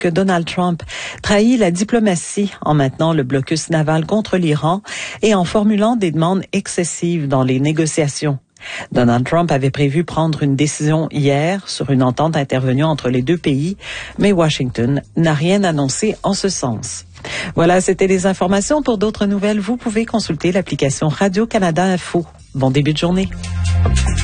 que Donald Trump trahit la diplomatie en maintenant le blocus naval contre l'Iran et en formulant des demandes excessives dans les négociations. Donald Trump avait prévu prendre une décision hier sur une entente intervenue entre les deux pays, mais Washington n'a rien annoncé en ce sens. Voilà, c'était les informations. Pour d'autres nouvelles, vous pouvez consulter l'application Radio-Canada Info. Bon début de journée.